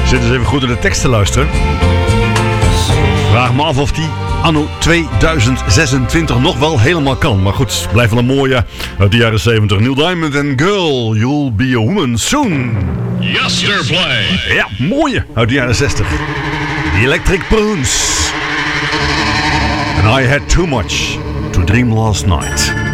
Zit eens even goed naar de tekst te luisteren. Vraag me af of die anno 2026 nog wel helemaal kan. Maar goed, blijft wel een mooie uit de jaren 70. Neil Diamond en Girl, You'll Be a Woman Soon. Yesterplay. Ja, mooie uit de jaren 60. The Electric Prunes. And I had too much to dream last night.